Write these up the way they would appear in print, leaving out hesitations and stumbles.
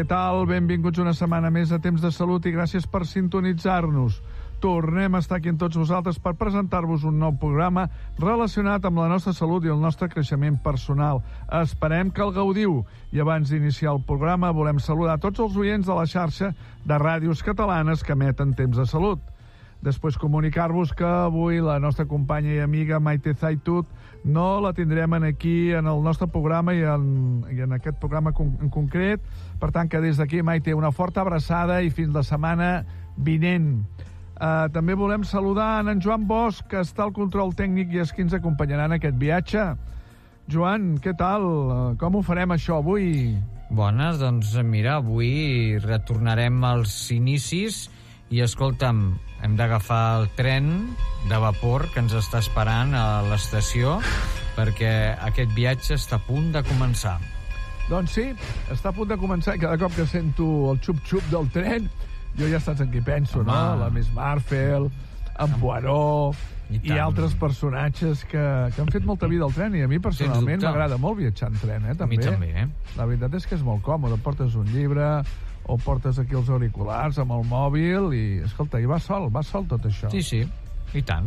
Què tal? Benvinguts una setmana més a Temps de Salut i gràcies per sintonitzar-nos. Tornem a estar aquí amb tots vosaltres per presentar-vos un nou programa relacionat amb la nostra salut i el nostre creixement personal. Esperem que el gaudiu. I abans d'iniciar el programa volem saludar tots els oients de la xarxa de ràdios catalanes que emeten Temps de Salut. Després comunicar-vos que avui la nostra companya i amiga Maite Zaitut no la tindrem aquí en el nostre programa i en aquest programa en concret. Per tant, que des d'aquí, Maite, una forta abraçada i fins la setmana vinent. També volem saludar en Joan Bosch, que està al control tècnic i és qui ens acompanyarà en aquest viatge. Joan, què tal? Com ho farem, això, avui? Bones, doncs mira, avui retornarem als inicis i, escolta'm, hem d'agafar el tren de vapor que ens està esperant a l'estació perquè aquest viatge està a punt de començar. Doncs sí, està a punt de començar i cada cop que sento el xup-xup del tren jo ja saps en qui penso, no? La Miss Marple, en Poirot i altres personatges que han fet molta vida al tren i a mi personalment m'agrada molt viatjar en tren, també. A mi també, La veritat és que és molt còmode, portes un llibre o portes aquí els auriculars amb el mòbil i, escolta, i va sol tot això. Sí, i tant.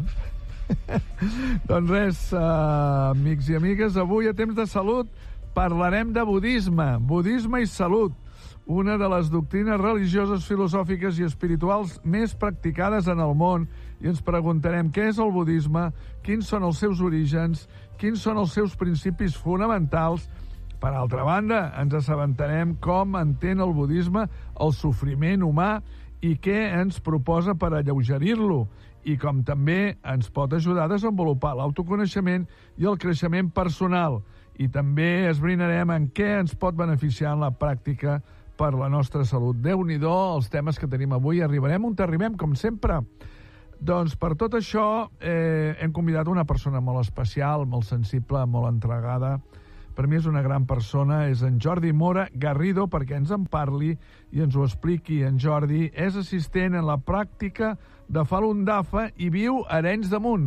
Doncs res, amics i amigues, avui a Temps de Salut parlarem de budisme i salut, una de les doctrines religioses, filosòfiques i espirituals més practicades en el món, i ens preguntarem què és el budisme, quins són els seus orígens, quins són els seus principis fonamentals. Per altra banda, ens assabentarem com entén el budisme el sofriment humà i què ens proposa per alleugerir-lo, i com també ens pot ajudar a desenvolupar l'autoconeixement i el creixement personal. I també esbrinarem en què ens pot beneficiar en la pràctica per la nostra salut. Déu-n'hi-do els temes que tenim avui. Arribarem on arribem, com sempre. Doncs per tot això hem convidat una persona molt especial, molt sensible, molt entregada. Per mi és una gran persona, és en Jordi Mora Garrido, perquè ens en parli i ens ho expliqui. En Jordi és assistent en la pràctica de Falun Dafa i viu a Arenys de Munt.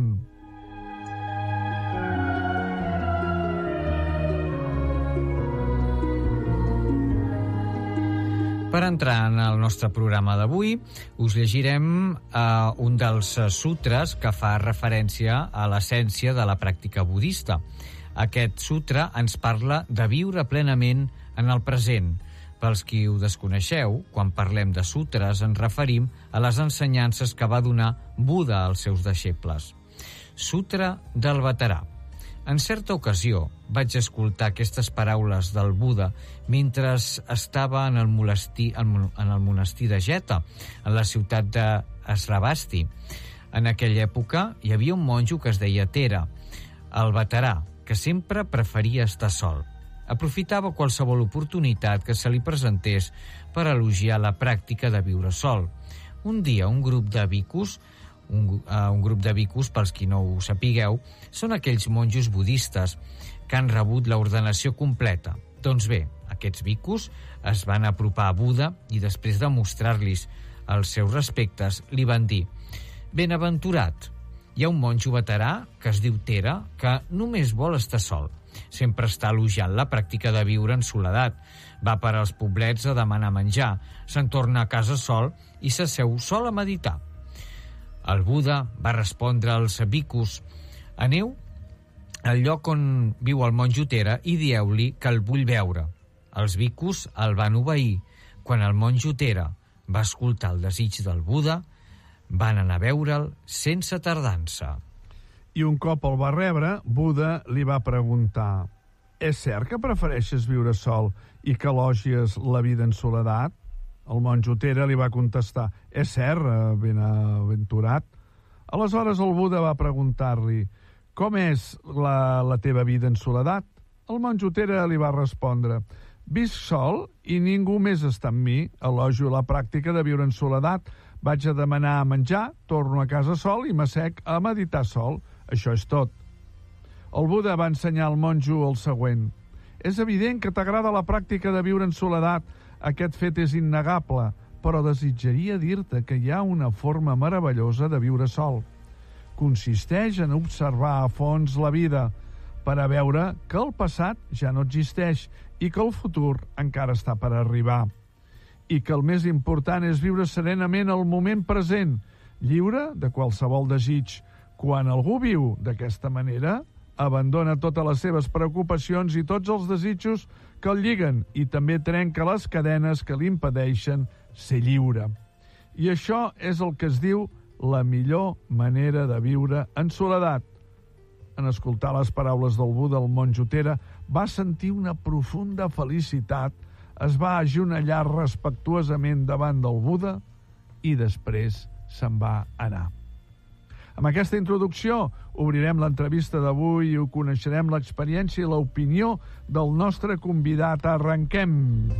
Per entrar en el nostre programa d'avui, us llegirem un dels sutres que fa referència a l'essència de la pràctica budista. Aquest sutra ens parla de viure plenament en el present. Pels qui ho desconeixeu, quan parlem de sutres ens referim a les ensenyances que va donar Buda als seus deixebles. Sutra del veterà. En certa ocasió vaig escoltar aquestes paraules del Buda mentre estava en el monestir de Jeta, en la ciutat de Sravasti. En aquella època hi havia un monjo que es deia Tera, el veterà, que sempre preferia estar sol. Aprofitava qualsevol oportunitat que se li presentés per elogiar la pràctica de viure sol. Un dia, un grup de bhikkhus, pels qui no ho sapigueu, són aquells monjos budistes que han rebut l'ordenació completa. Doncs bé, aquests bhikkhus es van apropar a Buda i després de mostrar-li els seus respectes, li van dir: «Benaventurat, hi ha un monjo veterà que es diu Tera que només vol estar sol. Sempre està elogiant la pràctica de viure en soledat. Va per als poblets a demanar menjar, se'n torna a casa sol i s'asseu sol a meditar». El Buda va respondre als bhikkhus: «Aneu al lloc on viu el monjo Tera i dieu-li que el vull veure». Els bhikkhus el van obeir. Quan el monjo Tera va escoltar el desig del Buda, van anar a veure'l sense tardança. I un cop el va rebre, Buda li va preguntar: «És cert que prefereixes viure sol i que elogies la vida en soledat?» El monjo Tera li va contestar: «És cert, benaventurat». Aleshores el Buda va preguntar-li: «Com és la teva vida en soledat?» El monjo Tera li va respondre: «Visc sol i ningú més està amb mi. Elogio la pràctica de viure en soledat. Vaig a demanar menjar, torno a casa sol i m'assec a meditar sol. Això és tot». El Buda va ensenyar al monjo el següent: «És evident que t'agrada la pràctica de viure en soledat. Aquest fet és innegable, però desitjaria dir-te que hi ha una forma meravellosa de viure sol. Consisteix en observar a fons la vida per a veure que el passat ja no existeix i que el futur encara està per arribar. i que el més important és viure serenament el moment present, lliure de qualsevol desig. Quan algú viu d'aquesta manera, abandona totes les seves preocupacions i tots els desitjos que el lliguen i també trenca les cadenes que li impedeixen ser lliure. I això és el que es diu la millor manera de viure en soledat. En escoltar les paraules del Buda, el monjo Thera va sentir una profunda felicitat, es va agenollar respectuosament davant del Buda i després se'n va anar. Amb aquesta introducció obrirem l'entrevista d'avui i ho coneixerem l'experiència i l'opinió del nostre convidat. Arrenquem!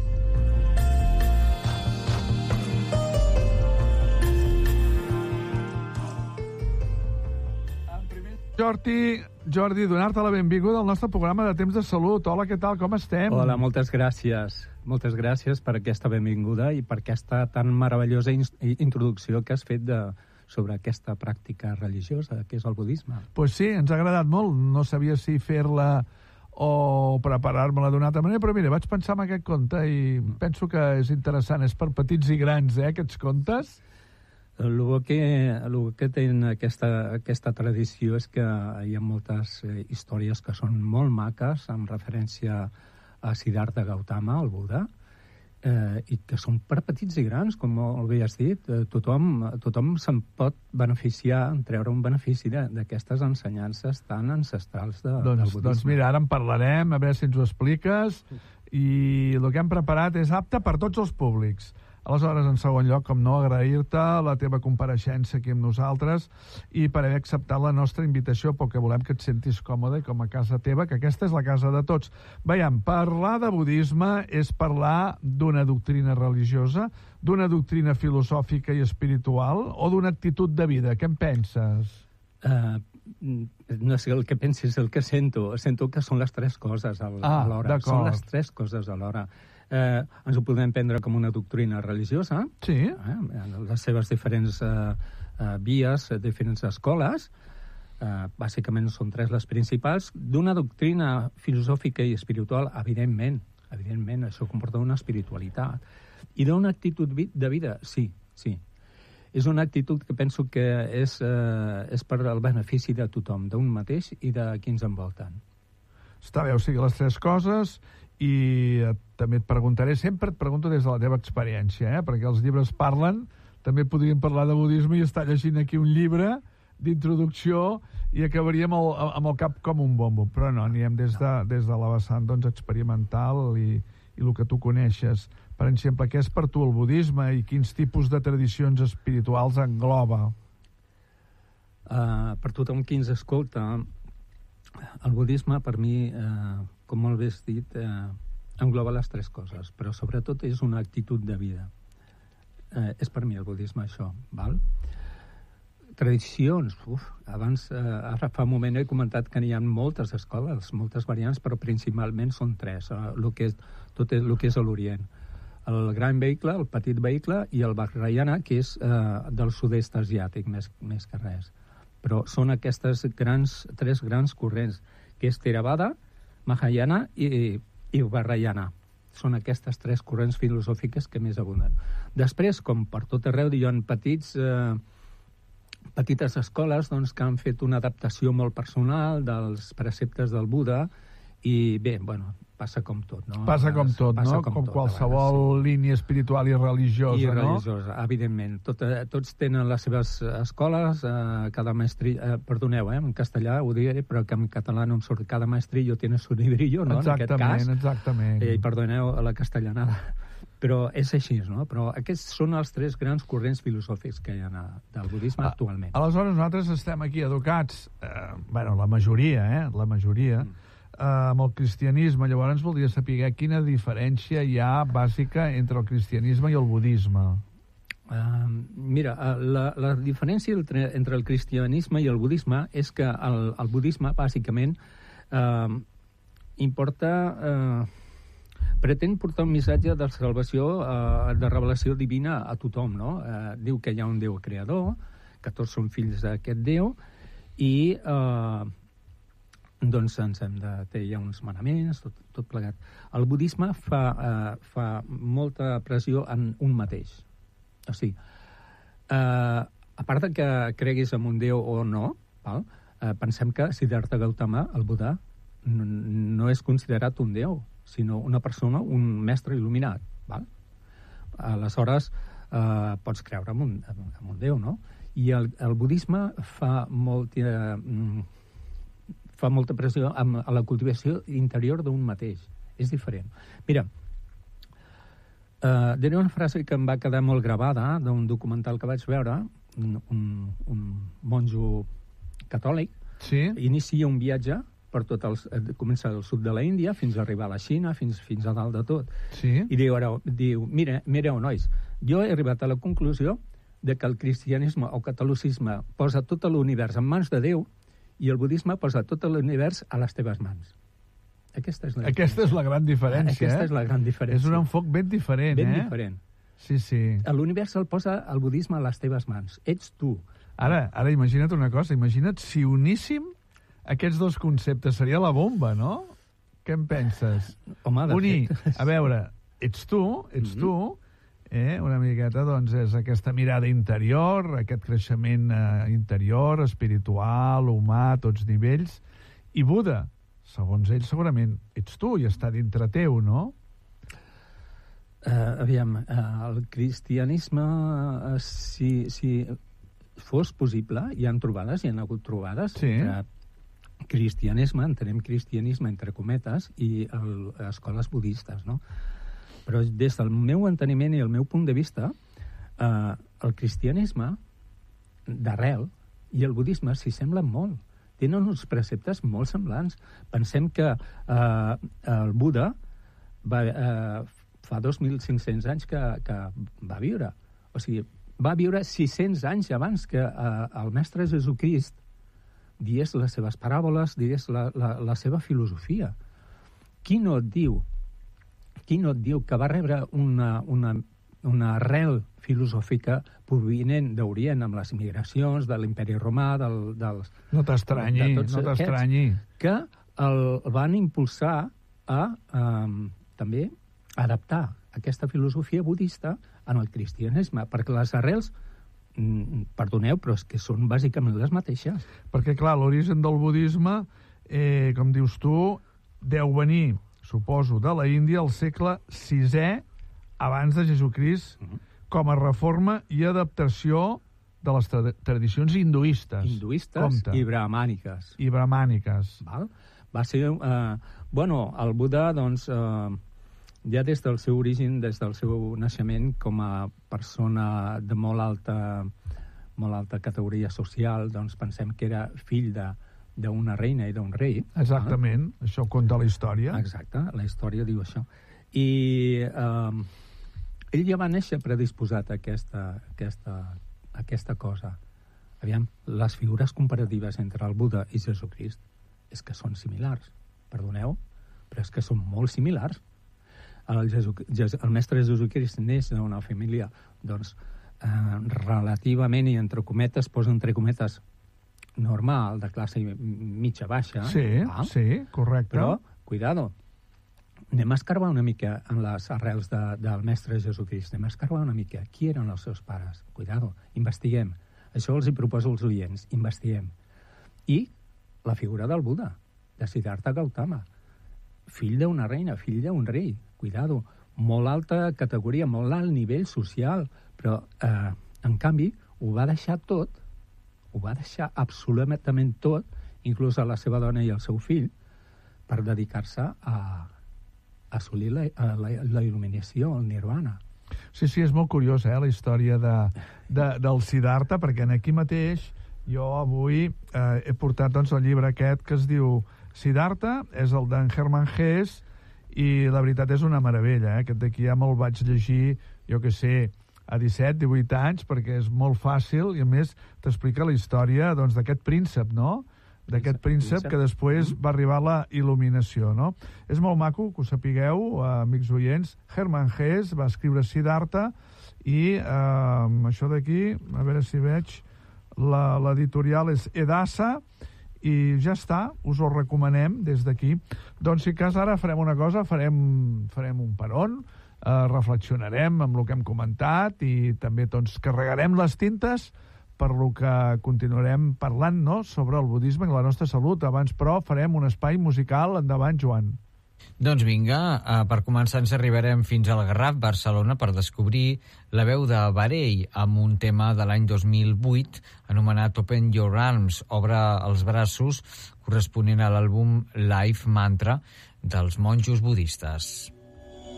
Jordi, donar-te la benvinguda al nostre programa de Temps de Salut. Hola, què tal? Com estem? Hola, moltes gràcies. Moltes gràcies per aquesta benvinguda i per aquesta tan meravellosa introducció que has fet sobre aquesta pràctica religiosa, que és el budisme. Pues sí, ens ha agradat molt. No sabia si fer-la o preparar-me-la d'una altra manera, però mira, vaig pensar en aquest conte i penso que és interessant. És per petits i grans, aquests contes. El que té aquesta tradició és que hi ha moltes històries que són molt maques en referència a Siddhartha Gautama, el Buda, i que són per petits i grans, com havies dit. Tothom se'n pot beneficiar, treure un benefici d'aquestes ensenyances tan ancestrals del budisme. Doncs mira, ara en parlarem, a veure si ens ho expliques, i el que hem preparat és apte per tots els públics. Aleshores, en segon lloc, com no, agrair-te la teva compareixença aquí amb nosaltres i per haver acceptat la nostra invitació, perquè volem que et sentis còmode i com a casa teva, que aquesta és la casa de tots. Veiem, parlar de budisme és parlar d'una doctrina religiosa, d'una doctrina filosòfica i espiritual o d'una actitud de vida. Què en penses? No sé el que pensis, el que sento. Sento que són les tres coses alhora. Són les tres coses alhora. Ens ho podem prendre com una doctrina religiosa, sí. Les seves diferents vies, diferents escoles, bàsicament són tres les principals. D'una doctrina filosòfica i espiritual, evidentment, això comporta una espiritualitat. I d'una actitud de vida, sí. És una actitud que penso que és per al benefici de tothom, d'un mateix i de qui ens envolten. Està bé, o sigui, les tres coses. I també et preguntaré, sempre et pregunto des de la teva experiència, perquè els llibres parlen, també podríem parlar de budisme i estar llegint aquí un llibre d'introducció i acabaríem amb el cap com un bombo, però no, anirem des de la vessant experimental i el que tu coneixes. Per exemple, què és per tu el budisme i quins tipus de tradicions espirituals engloba? Per tothom qui ens escolta, el budisme per mi, com molt bé has dit, engloba les tres coses, però sobretot és una actitud de vida. És per mi el budisme això, val? Tradicions, ara fa un moment he comentat que n'hi ha moltes escoles, moltes variants, però principalment són tres, el que és a l'Orient. El gran vehicle, el petit vehicle i el Vajrayana, que és del sud-est asiàtic, més que res. Però són aquestes tres grans corrents, que és Theravada, Mahayana i Vajrayana. Són aquestes tres corrents filosòfiques que més abunden. Després, com per tot arreu, hi ha petites escoles que han fet una adaptació molt personal dels preceptes del Buda i bé, passa com tot, no? Passa com tot, no? Com qualsevol línia espiritual i religiosa, no? I religiosa, evidentment. Tots tenen les seves escoles, cada maestrillo... Perdoneu, en castellà ho diré, però que en català no em surt. Cada maestrillo tiene su librillo, no? Exactament. I perdoneu la castellanada. Però és així, no? Però aquests són els tres grans corrents filosòfics que hi ha del budisme actualment. Aleshores, nosaltres estem aquí educats, la majoria, amb el cristianisme. Llavors voldria saber quina diferència hi ha bàsica entre el cristianisme i el budisme. Mira, la diferència entre el cristianisme i el budisme és que el budisme, bàsicament, pretén portar un missatge de salvació, de revelació divina a tothom, no? Diu que hi ha un Déu creador, que tots són fills d'aquest Déu, i doncs ens hem de... Hi ha uns manaments, tot plegat. El budisme fa molta pressió en un mateix. O sigui, a part de que creguis en un déu o no, val? Pensem que Siddhartha Gautama, el Buda, no és considerat un déu, sinó una persona, un mestre il·luminat. Val? Aleshores, pots creure en un déu, no? I el budisme fa molta pressió a la cultivació interior d'un mateix. És diferent. Mira, diré una frase que em va quedar molt gravada d'un documental que vaig veure, un monjo catòlic, sí? Inicia un viatge per comença al sud de la Índia fins a arribar a la Xina, fins a dalt de tot. Sí? I diu, mireu, nois, jo he arribat a la conclusió de que el cristianisme o catolicisme posa tot l'univers en mans de Déu i el budisme posa tot l'univers a les teves mans. Aquesta és la gran diferència. Aquesta és la gran diferència. És un enfoc ben diferent, Ben diferent. Sí, sí. L'univers el posa el budisme a les teves mans. Ets tu. Ara imagina't una cosa. Imagina't si uníssim aquests dos conceptes. Seria la bomba, no? Què en penses? Home, unir, a veure, ets tu, una miqueta, doncs, és aquesta mirada interior, aquest creixement interior, espiritual, humà, a tots nivells, i Buda, segons ell, segurament ets tu i està dintre teu, no? Aviam, el cristianisme, si fos possible, hi han hagut trobades, sí. Cristianisme, entenem cristianisme entre cometes, i escoles budistes, no? Però des del meu enteniment i el meu punt de vista, el cristianisme d'arrel i el budisme s'hi semblen molt. Tenen uns preceptes molt semblants. Pensem que el Buda fa 2.500 anys que va viure. O sigui, va viure 600 anys abans que el mestre Jesucrist digués les seves paràboles, digués la seva filosofia. Qui no et diu que va rebre una arrel filosòfica provinent d'Orient amb les migracions de l'imperi romà, No t'estranyi. Que el van impulsar a també adaptar aquesta filosofia budista en el cristianisme, perquè les arrels, perdoneu, però és que són bàsicament les mateixes. Perquè, clar, l'origen del budisme, com dius tu, deu venir, suposo, de la Índia al segle VI abans de Jesucrist, com a reforma i adaptació de les tradicions hinduistes. I brahmàniques. Val? Va ser... el Buda, doncs, ja des del seu origen, des del seu naixement, com a persona de molt alta categoria social, doncs pensem que era fill d'una reina i d'un rei. Exactament, això ho conta la història. Exacte, la història diu això. I ell ja va néixer predisposat a aquesta cosa. Aviam, les figures comparatives entre el Buda i Jesucrist és que són similars. Perdoneu, però és que són molt similars. El mestre Jesucrist neix d'una família, doncs, relativament, i entre cometes, posa entre cometes, normal, de classe mitja-baixa. Sí, correcte. Però, cuidado, anem a escarbar una mica en les arrels del mestre Jesucrist. Anem a escarbar una mica. Qui eren els seus pares? Cuidado, investiguem. Això els hi proposo als oients. Investiguem. I la figura del Buda, de Siddhartha Gautama, fill d'una reina, fill d'un rei. Cuidado, molt alta categoria, molt alt nivell social, però, en canvi, ho va deixar tot, ho va deixar absolutament tot, inclús a la seva dona i al seu fill, per dedicar-se a assolir la il·luminació, el nirvana. Sí, és molt curiós, la història del Siddhartha, perquè aquí mateix jo avui he portat, doncs, el llibre aquest que es diu Siddhartha, és el d'en Hermann Hesse, i la veritat és una meravella, Aquest d'aquí ja me'l vaig llegir, jo que sé, a 17, 18 anys, perquè és molt fàcil, i a més t'explica la història, doncs, d'aquest príncep, no?, d'aquest príncep que després va arribar a la il·luminació, no? És molt maco que ho sapigueu, amics oients. Hermann Hesse va escriure Siddhartha i això d'aquí, a veure si veig, l'editorial és Edassa, i ja està, us ho recomanem des d'aquí. Doncs si cas ara farem una cosa, farem un peron, reflexionarem amb el que hem comentat i també doncs, carregarem les tintes per lo que continuarem parlant, no?, sobre el budisme i la nostra salut. Abans, però, farem un espai musical. Endavant, Joan. Doncs vinga, per començar ens arribarem fins al Garraf, Barcelona, per descobrir la veu de Varey amb un tema de l'any 2008 anomenat Open Your Arms, obre els braços, corresponent a l'àlbum Life Mantra dels monjos budistes.